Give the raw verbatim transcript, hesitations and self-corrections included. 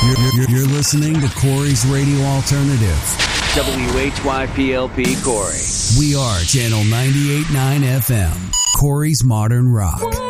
You're, you're, you're listening to Corey's Radio Alternative. W H Y P L P Corey. We are Channel ninety-eight point nine F M. Corey's Modern Rock.